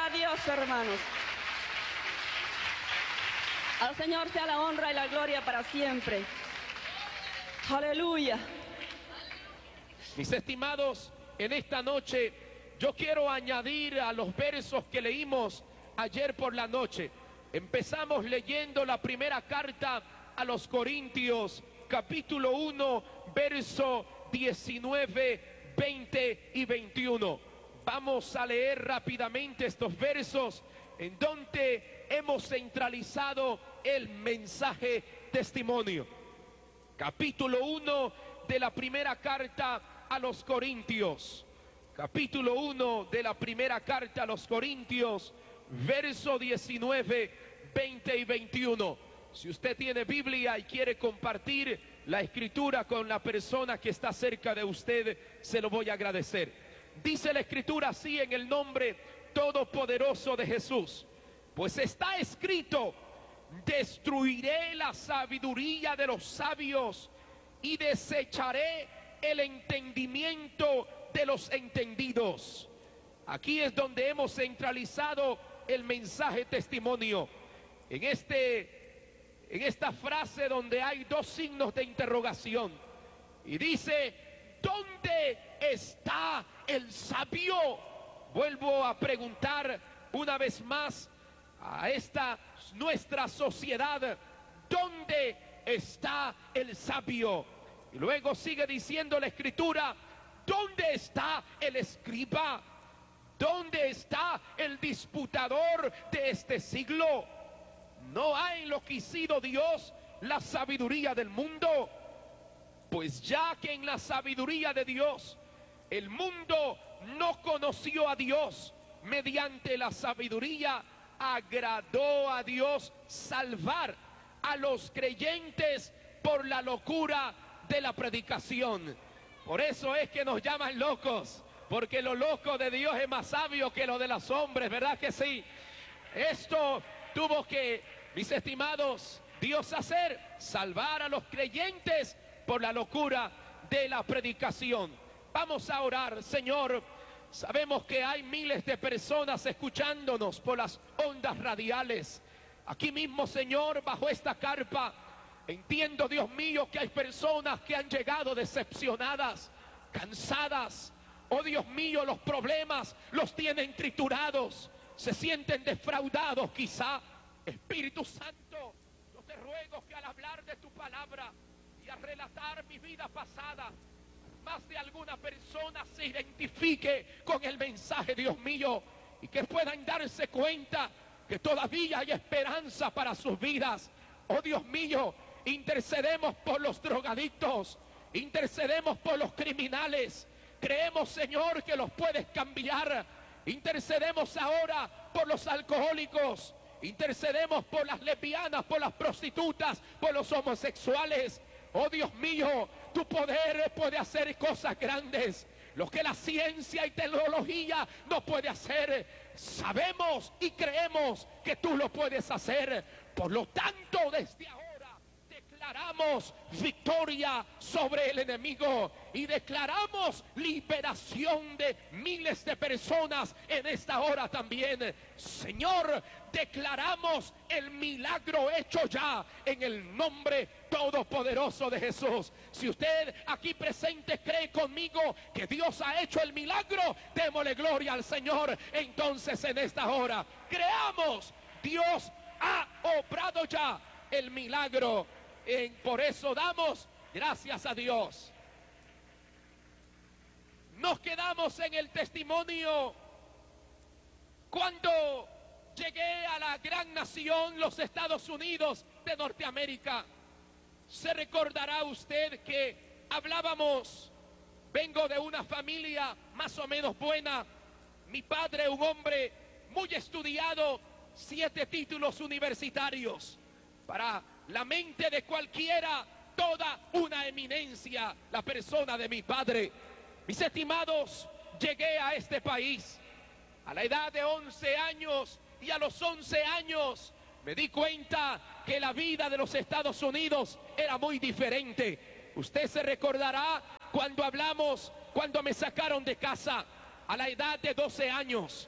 Gloria a Dios, hermanos. Al Señor sea la honra y la gloria para siempre. Aleluya. Mis estimados, en esta noche yo quiero añadir a los versos que leímos ayer por la noche. Empezamos leyendo la primera carta a los Corintios, capítulo 1, verso 19, 20 y 21. Vamos a leer rápidamente estos versos en donde hemos centralizado el mensaje testimonio. Capítulo 1 de la primera carta a los Corintios. Capítulo 1 de la primera carta a los Corintios, verso 19, 20 y 21. Si usted tiene Biblia y quiere compartir la escritura con la persona que está cerca de usted, se lo voy a agradecer. Dice la escritura así en el nombre todopoderoso de Jesús. Pues está escrito: destruiré la sabiduría de los sabios y desecharé el entendimiento de los entendidos. Aquí es donde hemos centralizado el mensaje testimonio. En esta frase donde hay dos signos de interrogación. Y dice: ¿dónde está el sabio? Vuelvo a preguntar una vez más a esta nuestra sociedad: ¿dónde está el sabio? Y luego sigue diciendo la escritura: ¿dónde está el escriba? ¿Dónde está el disputador de este siglo? ¿No ha enloquecido Dios la sabiduría del mundo? Pues ya que en la sabiduría de Dios el mundo no conoció a Dios, mediante la sabiduría agradó a Dios salvar a los creyentes por la locura de la predicación. Por eso es que nos llaman locos, porque lo loco de Dios es más sabio que lo de los hombres, ¿verdad que sí? Esto tuvo que, mis estimados, Dios hacer: salvar a los creyentes por la locura de la predicación. Vamos a orar. Señor, sabemos que hay miles de personas escuchándonos por las ondas radiales. Aquí mismo, Señor, bajo esta carpa, entiendo, Dios mío, que hay personas que han llegado decepcionadas, cansadas. Oh Dios mío, los problemas los tienen triturados, se sienten defraudados quizá. Espíritu Santo, yo te ruego que al hablar de tu palabra y al relatar mi vida pasada, más de alguna persona se identifique con el mensaje, Dios mío, y que puedan darse cuenta que todavía hay esperanza para sus vidas. Oh Dios mío, intercedemos por los drogadictos, intercedemos por los criminales. Creemos, Señor, que los puedes cambiar. Intercedemos ahora por los alcohólicos, intercedemos por las lesbianas, por las prostitutas, por los homosexuales. Oh Dios mío, tu poder puede hacer cosas grandes, lo que la ciencia y tecnología no puede hacer. Sabemos y creemos que tú lo puedes hacer. Por lo tanto, desde ahora declaramos victoria sobre el enemigo y declaramos liberación de miles de personas en esta hora también. Señor, declaramos el milagro hecho ya en el nombre todopoderoso de Jesús. Si usted aquí presente cree conmigo que Dios ha hecho el milagro, démosle gloria al Señor. Entonces, en esta hora creamos: Dios ha obrado ya el milagro. Por eso damos gracias a Dios. Nos quedamos en el testimonio cuando llegué a la gran nación, los Estados Unidos de Norteamérica. Se recordará usted que hablábamos: vengo de una familia más o menos buena. Mi padre, un hombre muy estudiado, 7 títulos universitarios. Para la mente de cualquiera, toda una eminencia, la persona de mi padre. Mis estimados, llegué a este país a la edad de 11 años y a los 11 años me di cuenta que la vida de los Estados Unidos era muy diferente. Usted se recordará cuando hablamos, cuando me sacaron de casa a la edad de 12 años.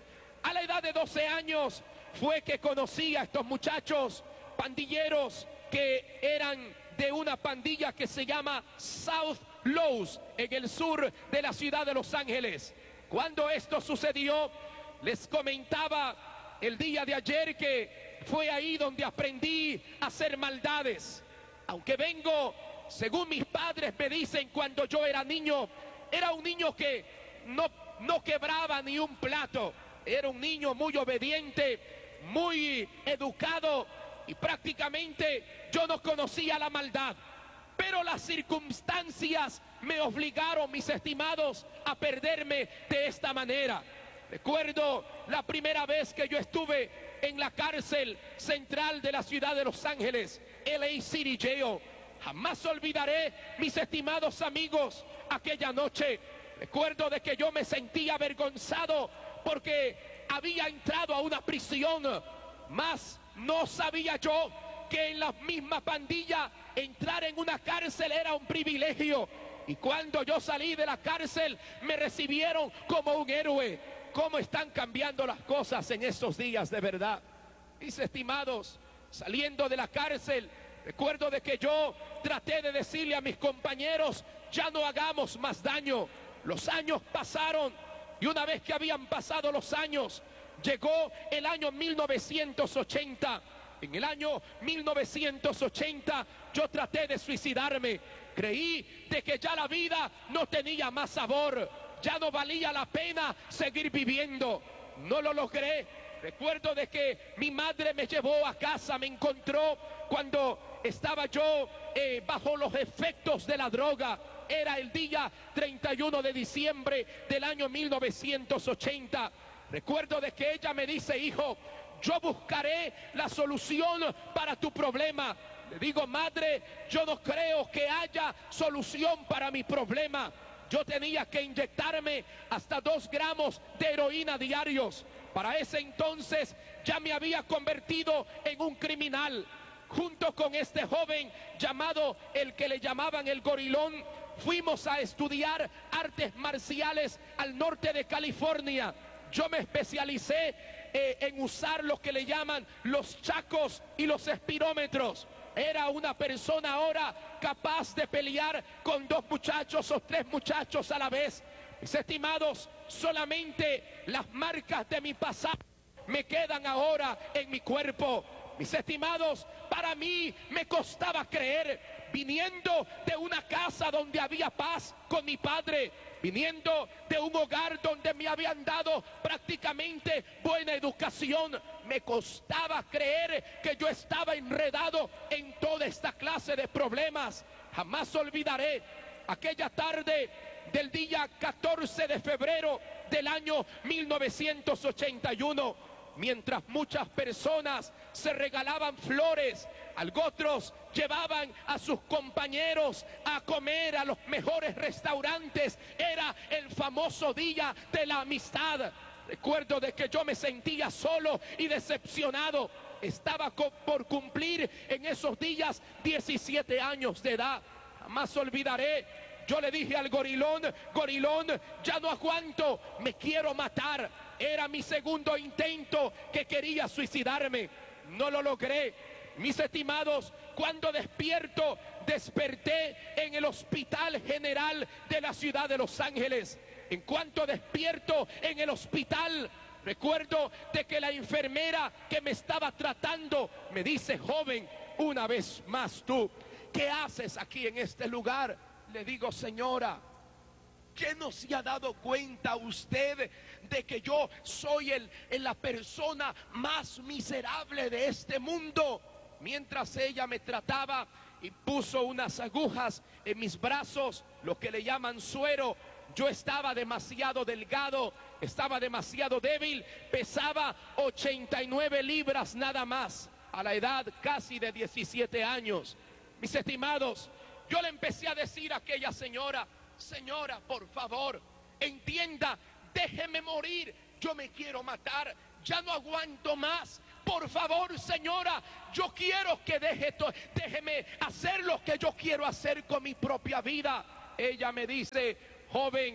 A la edad de 12 años fue que conocí a estos muchachos pandilleros que eran de una pandilla que se llama South Lows, en el sur de la ciudad de Los Ángeles. Cuando esto sucedió, les comentaba el día de ayer que fue ahí donde aprendí a hacer maldades. Aunque vengo, según mis padres me dicen, cuando yo era niño, era un niño que no quebraba ni un plato. Era un niño muy obediente, muy educado, y prácticamente yo no conocía la maldad. Pero las circunstancias me obligaron, mis estimados, a perderme de esta manera. Recuerdo la primera vez que yo estuve en la cárcel central de la ciudad de Los Ángeles, LA City Jail. Jamás olvidaré, mis estimados amigos, aquella noche. Recuerdo de que yo me sentía avergonzado porque había entrado a una prisión, mas no sabía yo que en la misma pandilla entrar en una cárcel era un privilegio. Y cuando yo salí de la cárcel me recibieron como un héroe. ¿Cómo están cambiando las cosas en estos días, de verdad? Mis estimados, saliendo de la cárcel, recuerdo de que yo traté de decirle a mis compañeros: ya no hagamos más daño. Los años pasaron, y una vez que habían pasado los años, llegó el año 1980. En el año 1980 yo traté de suicidarme. Creí de que ya la vida no tenía más sabor, ya no valía la pena seguir viviendo. No lo logré. Recuerdo de que mi madre me llevó a casa, me encontró cuando estaba yo bajo los efectos de la droga. Era el día 31 de diciembre del año 1980. Recuerdo de que ella me dice: hijo, yo buscaré la solución para tu problema. Le digo: madre, yo no creo que haya solución para mi problema. Yo tenía que inyectarme hasta 2 gramos de heroína diarios. Para ese entonces ya me había convertido en un criminal. Junto con este joven llamado, el que le llamaban el Gorilón, fuimos a estudiar artes marciales al norte de California. Yo me especialicé en usar lo que le llaman los chacos y los espirómetros. Era una persona ahora capaz de pelear con 2 muchachos o 3 muchachos a la vez. Mis estimados, solamente las marcas de mi pasado me quedan ahora en mi cuerpo. Mis estimados, para mí me costaba creer, viniendo de una casa donde había paz con mi padre, viniendo de un hogar donde me habían dado prácticamente buena educación, me costaba creer que yo estaba enredado en toda esta clase de problemas. Jamás olvidaré aquella tarde del día 14 de febrero del año 1981, mientras muchas personas se regalaban flores, otros llevaban a sus compañeros a comer a los mejores restaurantes. Era el famoso día de la amistad. Recuerdo de que yo me sentía solo y decepcionado. Estaba por cumplir en esos días 17 años de edad. Jamás olvidaré, yo le dije al Gorilón: Gorilón, ya no aguanto, me quiero matar. Era mi segundo intento, que quería suicidarme. No lo logré. Mis estimados, cuando desperté en el Hospital General de la ciudad de Los Ángeles. En cuanto despierto en el hospital, recuerdo de que la enfermera que me estaba tratando me dice: joven, una vez más tú, ¿qué haces aquí en este lugar? Le digo: señora, ¿qué no se ha dado cuenta usted de que yo soy la persona más miserable de este mundo? Mientras ella me trataba y puso unas agujas en mis brazos, lo que le llaman suero, yo estaba demasiado delgado, estaba demasiado débil, pesaba 89 libras nada más, a la edad casi de 17 años. Mis estimados, yo le empecé a decir a aquella señora: señora, por favor, entienda, déjeme morir, yo me quiero matar, ya no aguanto más. Por favor, señora, yo quiero que déjeme hacer lo que yo quiero hacer con mi propia vida. Ella me dice: joven,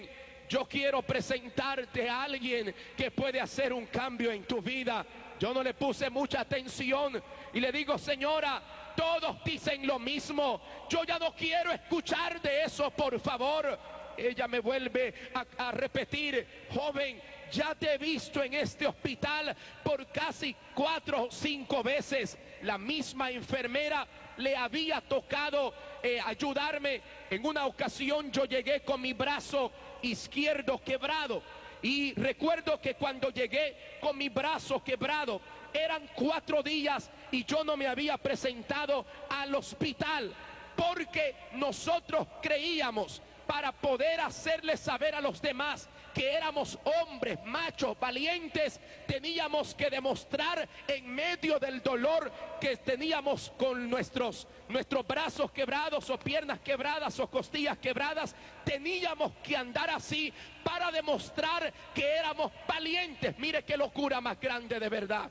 yo quiero presentarte a alguien que puede hacer un cambio en tu vida. Yo no le puse mucha atención y le digo, señora, todos dicen lo mismo. Yo ya no quiero escuchar de eso, por favor. Ella me vuelve a repetir, joven, ya te he visto en este hospital por casi 4 o 5 veces. La misma enfermera le había tocado ayudarme. En una ocasión yo llegué con mi brazo izquierdo quebrado. Y recuerdo que cuando llegué con mi brazo quebrado, eran 4 días y yo no me había presentado al hospital. Porque nosotros creíamos, para poder hacerles saber a los demás que éramos hombres, machos, valientes, teníamos que demostrar en medio del dolor que teníamos con nuestros brazos quebrados o piernas quebradas o costillas quebradas, teníamos que andar así para demostrar que éramos valientes. Mire qué locura más grande de verdad.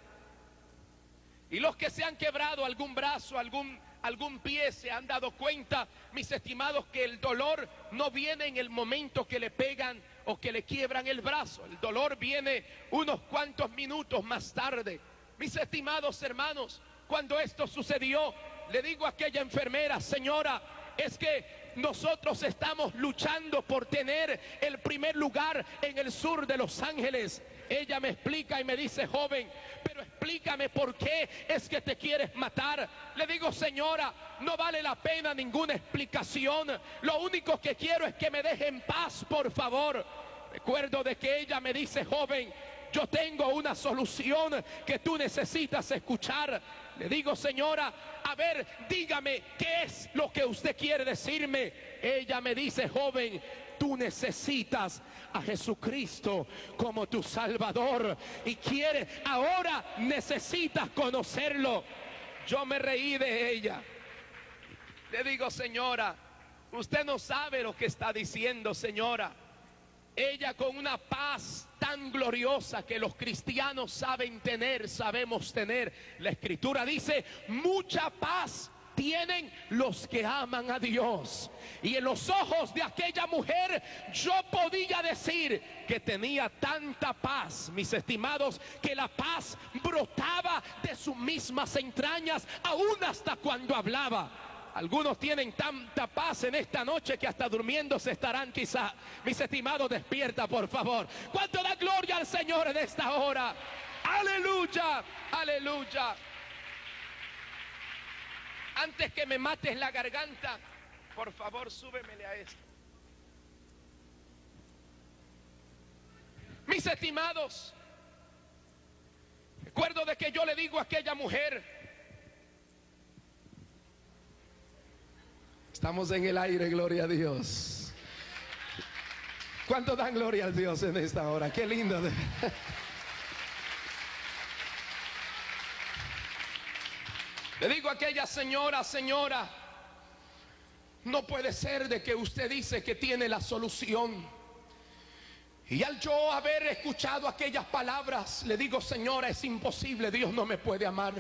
Y los que se han quebrado algún brazo, algún pie, se han dado cuenta, mis estimados, que el dolor no viene en el momento que le pegan o que le quiebran el brazo. El dolor viene unos cuantos minutos más tarde. Mis estimados hermanos, cuando esto sucedió, le digo a aquella enfermera, señora, es que nosotros estamos luchando por tener el primer lugar en el sur de Los Ángeles. Ella me explica y me dice, joven, pero explícame por qué es que te quieres matar. Le digo, señora, no vale la pena ninguna explicación. Lo único que quiero es que me deje en paz, por favor. Recuerdo de que ella me dice, joven, yo tengo una solución que tú necesitas escuchar. Le digo, señora, a ver, dígame, ¿qué es lo que usted quiere decirme? Ella me dice, joven, tú necesitas a Jesucristo como tu Salvador y ahora necesitas conocerlo. Yo me reí de ella. Le digo, señora, usted no sabe lo que está diciendo, señora. Ella, con una paz tan gloriosa que los cristianos sabemos tener. La Escritura dice, mucha paz tienen los que aman a Dios. Y en los ojos de aquella mujer yo podía decir que tenía tanta paz, mis estimados, que la paz brotaba de sus mismas entrañas, aún hasta cuando hablaba. Algunos tienen tanta paz en esta noche que hasta durmiendo se estarán quizá. Mis estimados, despierta por favor. ¿Cuánto da gloria al Señor en esta hora? Aleluya, aleluya. Antes que me mates la garganta, por favor, súbemele a esto. Mis estimados, recuerdo de que yo le digo a aquella mujer, estamos en el aire, gloria a Dios. ¿Cuánto dan gloria a Dios en esta hora? Qué lindo. Le digo a aquella señora, señora, no puede ser de que usted dice que tiene la solución. Y al yo haber escuchado aquellas palabras, le digo, señora, es imposible, Dios no me puede amar.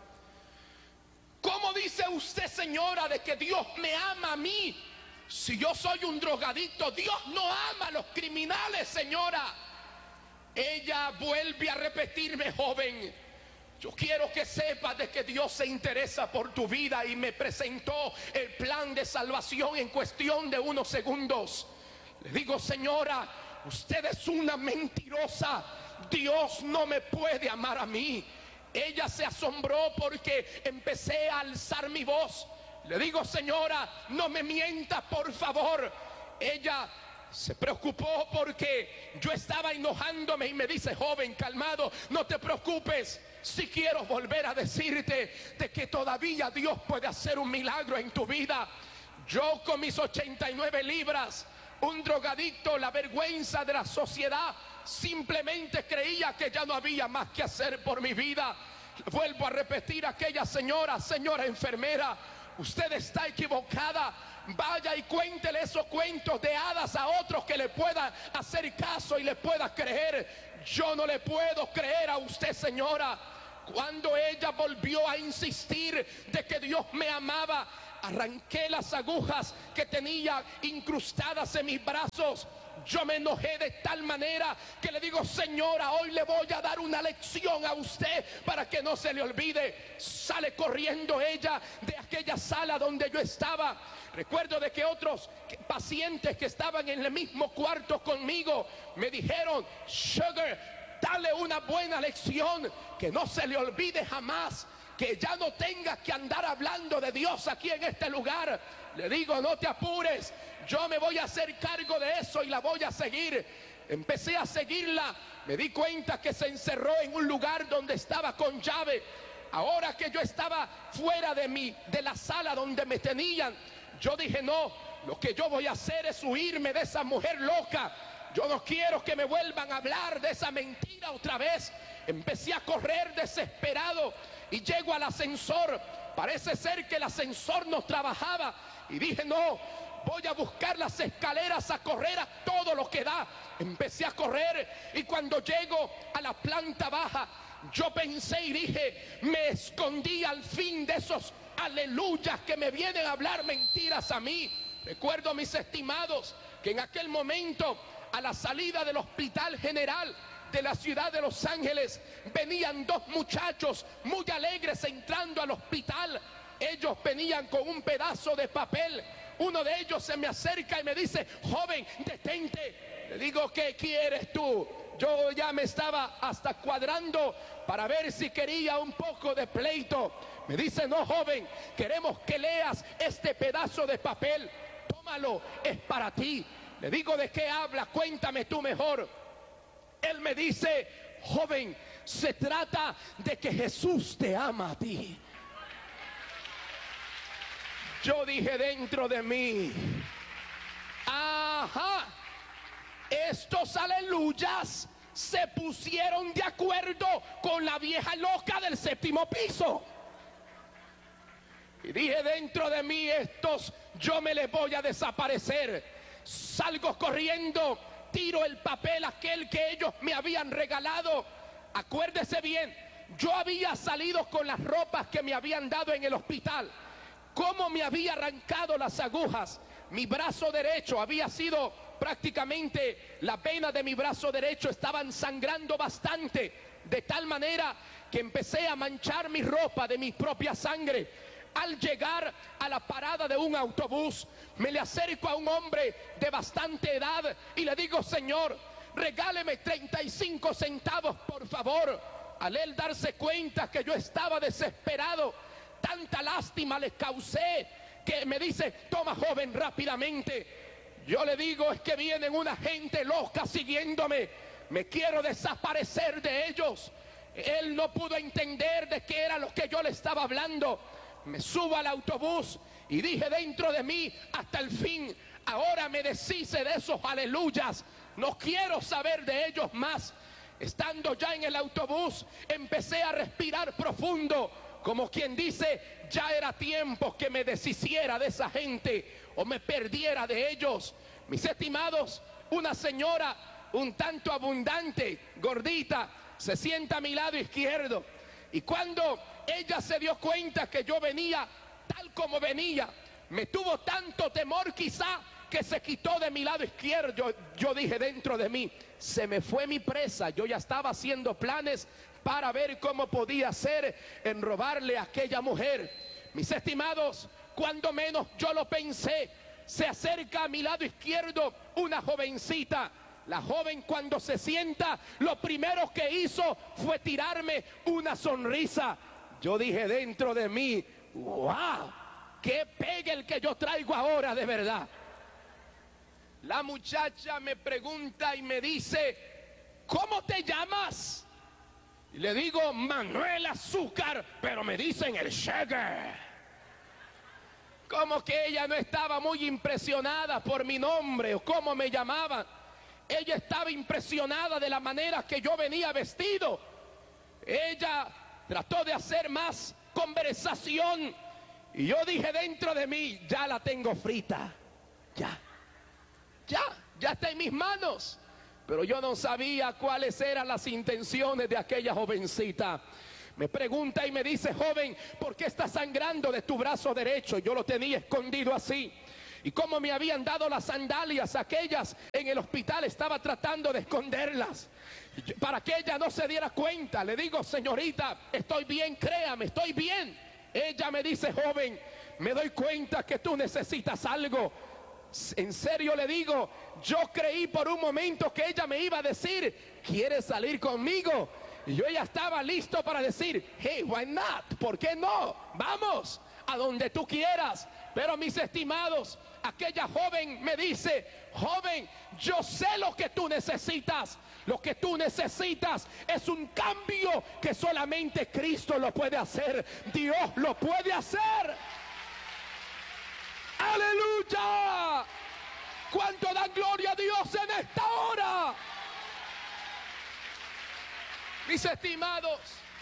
¿Cómo dice usted, señora, de que Dios me ama a mí? Si yo soy un drogadicto, Dios no ama a los criminales, señora. Ella vuelve a repetirme, joven, yo quiero que sepas de que Dios se interesa por tu vida, y me presentó el plan de salvación en cuestión de unos segundos. Le digo, señora, usted es una mentirosa. Dios no me puede amar a mí. Ella se asombró porque empecé a alzar mi voz. Le digo, señora, no me mienta, por favor. Ella se preocupó porque yo estaba enojándome y me dice, joven, calmado, no te preocupes. Si quiero volver a decirte de que todavía Dios puede hacer un milagro en tu vida. Yo con mis 89 libras, un drogadicto, la vergüenza de la sociedad, simplemente creía que ya no había más que hacer por mi vida. Vuelvo a repetir a aquella señora, señora enfermera, usted está equivocada. Vaya y cuéntele esos cuentos de hadas a otros que le puedan hacer caso y le pueda creer. Yo no le puedo creer a usted, señora. Cuando ella volvió a insistir de que Dios me amaba, arranqué las agujas que tenía incrustadas en mis brazos. yo me enojé de tal manera que le digo: señora, hoy le voy a dar una lección a usted para que no se le olvide. Sale corriendo ella de aquella sala donde yo estaba. Recuerdo de que otros pacientes que estaban en el mismo cuarto conmigo me dijeron: Sugar, dale una buena lección, que no se le olvide jamás, que ya no tengas que andar hablando de Dios aquí en este lugar. Le digo: no te apures, yo me voy a hacer cargo de eso y la voy a seguir. Empecé a seguirla, me di cuenta que se encerró en un lugar donde estaba con llave. Ahora que yo estaba fuera de la sala donde me tenían, yo dije: no, lo que yo voy a hacer es huirme de esa mujer loca. Yo no quiero que me vuelvan a hablar de esa mentira otra vez. Empecé a correr desesperado y llego al ascensor. Parece ser que el ascensor no trabajaba y dije: no, voy a buscar las escaleras, a correr a todo lo que da. Empecé a correr y cuando llego a la planta baja, yo pensé y dije: me escondí al fin de esos aleluyas que me vienen a hablar mentiras a mí. Recuerdo, mis estimados, que en aquel momento, a la salida del Hospital General de la ciudad de Los Ángeles, venían dos muchachos muy alegres entrando al hospital. Ellos venían con un pedazo de papel. Uno de ellos se me acerca y me dice: joven, detente. Le digo: ¿qué quieres tú? Yo ya me estaba hasta cuadrando para ver si quería un poco de pleito. Me dice: no, joven, queremos que leas este pedazo de papel. Tómalo, es para ti. Le digo: ¿de qué habla? Cuéntame tú mejor. Él me dice: joven, se trata de que Jesús te ama a ti. Yo dije dentro de mí: ajá, estos aleluyas se pusieron de acuerdo con la vieja loca del séptimo piso. Y dije dentro de mí: estos yo me les voy a desaparecer. Salgo corriendo, tiro el papel aquel que ellos me habían regalado. Acuérdese bien, yo había salido con las ropas que me habían dado en el hospital. Cómo me había arrancado las agujas. Mi brazo derecho había sido prácticamente, la vena de mi brazo derecho estaban sangrando bastante, de tal manera que empecé a manchar mi ropa de mi propia sangre. Al llegar a la parada de un autobús, me le acerco a un hombre de bastante edad y le digo: señor, regáleme 35 centavos, por favor. Al él darse cuenta que yo estaba desesperado, tanta lástima le causé que me dice: toma, joven, rápidamente. Yo le digo: es que vienen una gente loca siguiéndome, me quiero desaparecer de ellos. Él no pudo entender de qué era lo que yo le estaba hablando. Me subo al autobús y dije dentro de mí: hasta el fin, ahora me deshice de esos aleluyas, no quiero saber de ellos más. Estando ya en el autobús, empecé a respirar profundo, como quien dice: ya era tiempo que me deshiciera de esa gente o me perdiera de ellos. Mis estimados, una señora un tanto abundante, gordita, se sienta a mi lado izquierdo. Y cuando ella se dio cuenta que yo venía tal como venía, me tuvo tanto temor quizá que se quitó de mi lado izquierdo. Yo dije dentro de mí: se me fue mi presa. Yo ya estaba haciendo planes para ver cómo podía hacer en robarle a aquella mujer. Mis estimados, cuando menos yo lo pensé, se acerca a mi lado izquierdo una jovencita. La joven, cuando se sienta, lo primero que hizo fue tirarme una sonrisa. Yo dije dentro de mí: ¡wow! ¡Qué pegue el que yo traigo ahora de verdad! La muchacha me pregunta y me dice: ¿cómo te llamas? Y le digo: Manuel Azúcar, pero me dicen el Sugar. Como que ella no estaba muy impresionada por mi nombre o cómo me llamaban. Ella estaba impresionada de la manera que yo venía vestido. Ella trató de hacer más conversación y yo dije dentro de mí: ya la tengo frita, ya está en mis manos. Pero yo no sabía cuáles eran las intenciones de aquella jovencita. Me pregunta y me dice: joven, ¿por qué estás sangrando de tu brazo derecho? Yo lo tenía escondido así. Y como me habían dado las sandalias aquellas en el hospital, estaba tratando de esconderlas para que ella no se diera cuenta. Le digo, señorita, estoy bien, créame, estoy bien. Ella me dice, joven, me doy cuenta que tú necesitas algo. En serio le digo, yo creí por un momento que ella me iba a decir, ¿quieres salir conmigo? Y yo ya estaba listo para decir, hey, why not? ¿Por qué no? Vamos a donde tú quieras. Pero mis estimados, aquella joven me dice, joven, yo sé lo que tú necesitas. Lo que tú necesitas es un cambio que solamente Cristo lo puede hacer. Dios lo puede hacer. ¡Aleluya! ¿Cuánto dan gloria a Dios en esta hora? Mis estimados,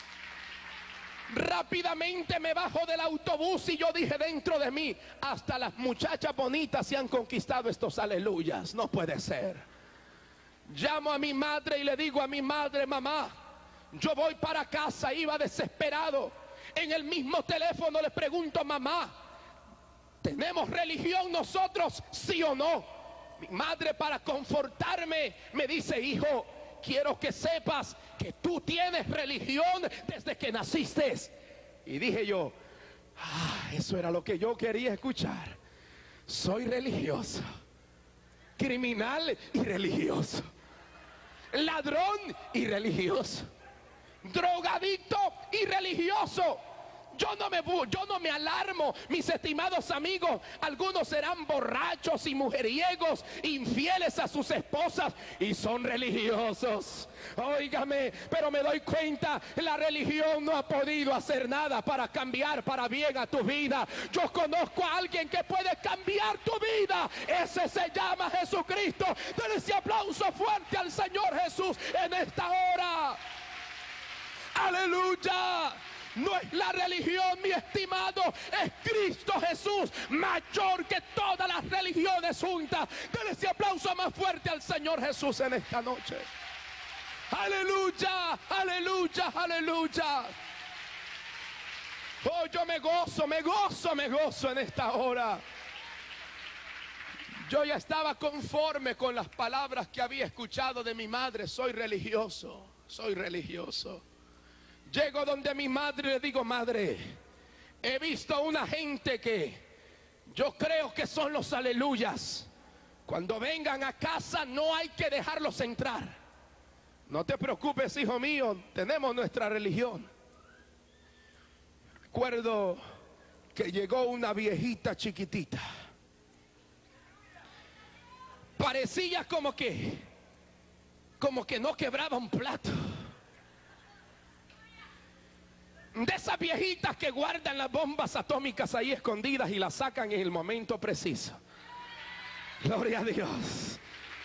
rápidamente me bajo del autobús y yo dije dentro de mí, hasta las muchachas bonitas se han conquistado estos aleluyas. No puede ser. Llamo a mi madre y le digo a mi madre, mamá, yo voy para casa. Iba desesperado. En el mismo teléfono le pregunto, mamá, ¿tenemos religión nosotros, sí o no? Mi madre, para confortarme, me dice, hijo, quiero que sepas que tú tienes religión desde que naciste. Y dije yo, eso era lo que yo quería escuchar. Soy religioso, criminal y religioso, ladrón y religioso, drogadicto y religioso. Yo no me alarmo, mis estimados amigos. Algunos serán borrachos y mujeriegos, infieles a sus esposas y son religiosos. Óigame, pero me doy cuenta, la religión no ha podido hacer nada para cambiar para bien a tu vida. Yo conozco a alguien que puede cambiar tu vida. Ese se llama Jesucristo. Denle ese aplauso fuerte al Señor Jesús en esta hora. Aleluya. No es la religión, mi estimado, es Cristo Jesús, mayor que todas las religiones juntas. Denle ese aplauso más fuerte al Señor Jesús en esta noche. Aleluya, aleluya, aleluya. Oh, yo me gozo en esta hora. Yo ya estaba conforme con las palabras que había escuchado de mi madre. Soy religioso, soy religioso. Llego donde mi madre y le digo, madre, he visto una gente que yo creo que son los aleluyas. Cuando vengan a casa no hay que dejarlos entrar. No te preocupes, hijo mío, tenemos nuestra religión. Recuerdo que llegó una viejita chiquitita. Parecía como que no quebraba un plato. De esas viejitas que guardan las bombas atómicas ahí escondidas y las sacan en el momento preciso. Gloria a Dios.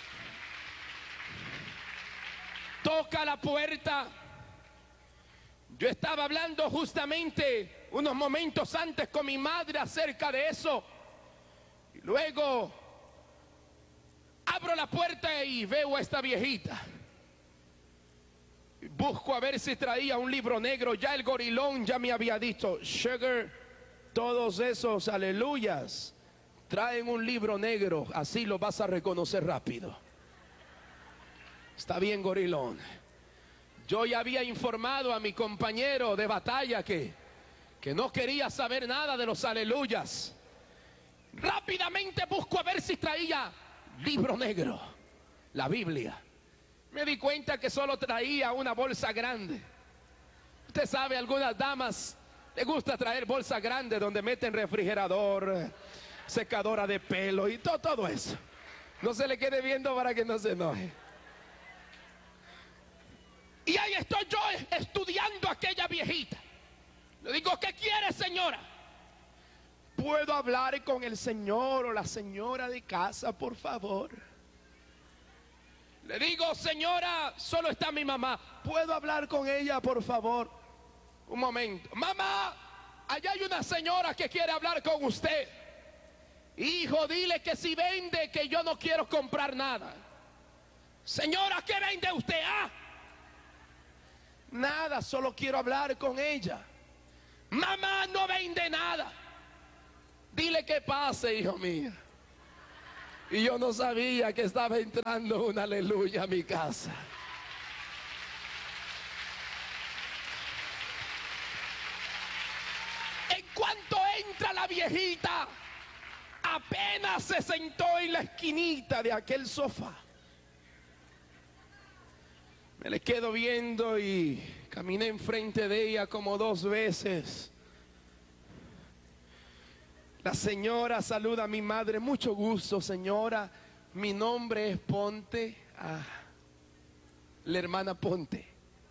Toca la puerta. Yo estaba hablando justamente unos momentos antes con mi madre acerca de eso. Y luego abro la puerta y veo a esta viejita. Busco a ver si traía un libro negro. Ya el gorilón ya me había dicho, Sugar, todos esos aleluyas traen un libro negro, así lo vas a reconocer rápido. Está bien, gorilón. Yo ya había informado a mi compañero de batalla que no quería saber nada de los aleluyas. Rápidamente busco a ver si traía libro negro, la Biblia. Me di cuenta que solo traía una bolsa grande. Usted sabe, algunas damas les gusta traer bolsa grande donde meten refrigerador, secadora de pelo y todo eso. No se le quede viendo para que no se enoje. Y ahí estoy yo estudiando a aquella viejita. Le digo, ¿qué quiere, señora? ¿Puedo hablar con el señor o la señora de casa, por favor? Le digo, señora, solo está mi mamá. ¿Puedo hablar con ella, por favor? Un momento. Mamá, allá hay una señora que quiere hablar con usted. Hijo, dile que si vende, que yo no quiero comprar nada. Señora, ¿qué vende usted? Nada, solo quiero hablar con ella. Mamá, no vende nada. Dile que pase, hijo mío. Y yo no sabía que estaba entrando un aleluya a mi casa. En cuanto entra la viejita, apenas se sentó en la esquinita de aquel sofá. Me le quedo viendo y caminé enfrente de ella como 2 veces. La señora saluda a mi madre. Mucho gusto, señora. Mi nombre es Ponte. La hermana Ponte.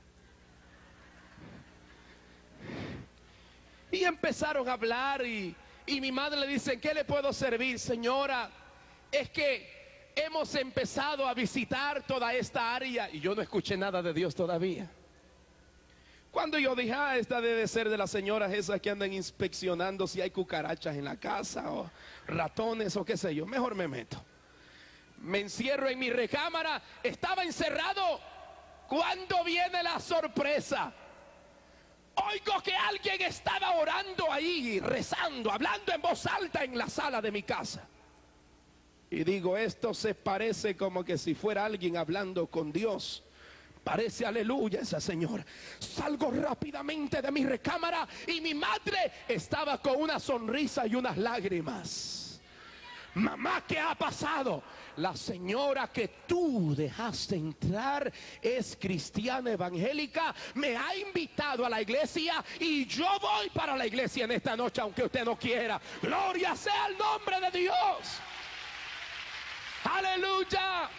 Y empezaron a hablar y mi madre le dice: ¿en qué le puedo servir, señora? Es que hemos empezado a visitar toda esta área. Y yo no escuché nada de Dios todavía. Cuando yo dije: esta debe ser de las señoras esas que andan inspeccionando si hay cucarachas en la casa o ratones o qué sé yo, mejor me meto. Me encierro en mi recámara. Estaba encerrado cuando viene la sorpresa. Oigo que alguien estaba orando ahí, rezando, hablando en voz alta en la sala de mi casa. Y digo, esto se parece como que si fuera alguien hablando con Dios. Parece aleluya esa señora. Salgo rápidamente de mi recámara y mi madre estaba con una sonrisa y unas lágrimas. Mamá, ¿qué ha pasado? La señora que tú dejaste entrar es cristiana evangélica, me ha invitado a la iglesia y yo voy para la iglesia en esta noche aunque usted no quiera. Gloria sea el nombre de Dios. Aleluya.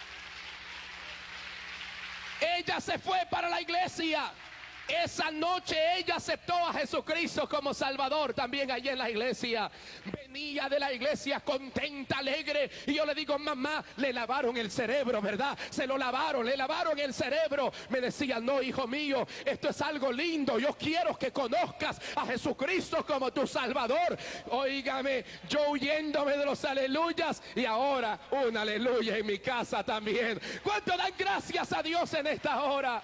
Ella se fue para la iglesia. Esa noche ella aceptó a Jesucristo como Salvador también allí en la iglesia. Venía de la iglesia contenta, alegre. Y yo le digo: mamá, le lavaron el cerebro, ¿verdad? Se lo lavaron, le lavaron el cerebro. Me decía: no, hijo mío, esto es algo lindo. Yo quiero que conozcas a Jesucristo como tu Salvador. Óigame, yo huyéndome de los aleluyas y ahora un aleluya en mi casa también. ¿Cuánto dan gracias a Dios en esta hora?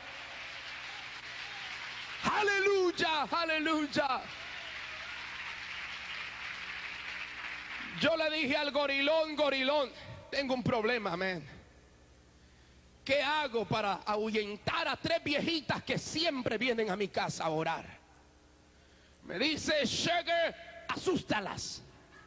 Aleluya, aleluya. Yo le dije al gorilón: gorilón, tengo un problema, amén. ¿Qué hago para ahuyentar a 3 viejitas que siempre vienen a mi casa a orar? Me dice: Sugar, asústalas.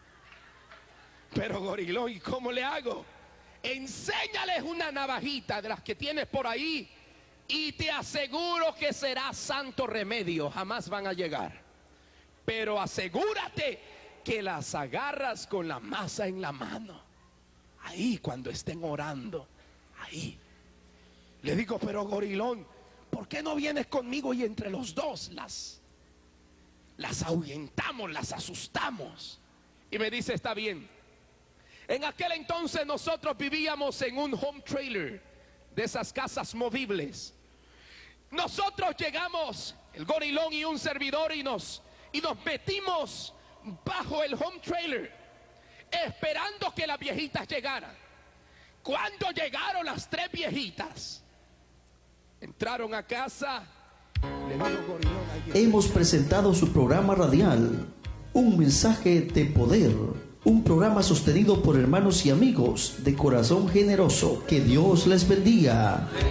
Pero gorilón, ¿y cómo le hago? Enséñales una navajita de las que tienes por ahí y te aseguro que será santo remedio. Jamás van a llegar. Pero asegúrate que las agarras con la masa en la mano. Ahí cuando estén orando. Ahí. Le digo: pero gorilón, ¿por qué no vienes conmigo y entre los dos las ahuyentamos, las asustamos? Y me dice: está bien. En aquel entonces nosotros vivíamos en un home trailer, de esas casas movibles. Nosotros llegamos, el gorilón y un servidor, y nos metimos bajo el home trailer, esperando que las viejitas llegaran. Cuando llegaron las 3 viejitas, entraron a casa. Le digo: gorilón, hemos presentado su programa radial, Un Mensaje de Poder. Un programa sostenido por hermanos y amigos de corazón generoso. Que Dios les bendiga.